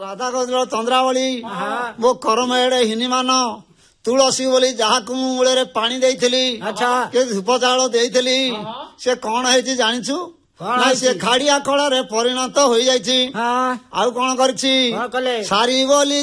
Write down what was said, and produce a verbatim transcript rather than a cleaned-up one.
ରାଧା କହୁଥିଲ ଚନ୍ଦ୍ରାବଳୀ ମୋ କରମ ଏଡେ ହିନିମାନ ତୁଳସୀ ବୋଲି ଯାହାକୁ ମୁଁ ମୂଳରେ ପାଣି ଦେଇଥିଲି ଧୂପ ଚାଉଳ ଦେଇଥିଲି ସେ କଣ ହେଇଛି ଜାଣିଛୁ? ସେ ଖାଡିଆ କଳରେ ପରିଣତ ହୋଇଯାଇଛି। ଆଉ କଣ କରିଛି? ସାରି ବୋଲି